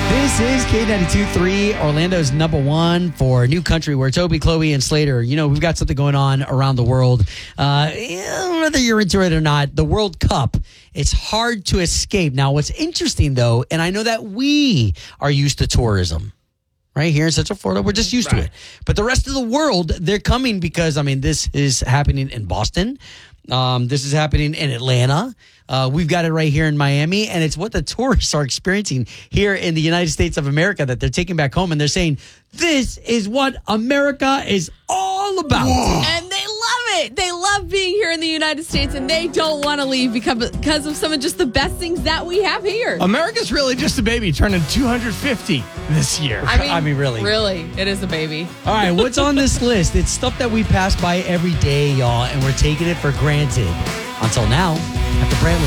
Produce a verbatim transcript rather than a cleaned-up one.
This is K ninety-two point three, Orlando's number one for New Country, where Toby, Chloe, and Slater, you know, we've got something going on around the world. Uh, whether you're into it or not, the World Cup, it's hard to escape. Now, what's interesting, though, and I know that we are used to tourism. Right here in Central Florida, we're just used right. to it. But the rest of the world, they're coming because, I mean, this is happening in Boston. Um, this is happening in Atlanta. Uh, we've got it right here in Miami. And it's what the tourists are experiencing here in the United States of America that they're taking back home. And they're saying, this is what America is all about. Whoa. And they love it. They love being here in the United States, and they don't want to leave because, because of some of just the best things that we have here. America's really just a baby, turning two hundred fifty this year. I mean, I mean, really. Really, it is a baby. All right, what's on this list? It's stuff that we pass by every day, y'all, and we're taking it for granted. Until now, at the Brantley.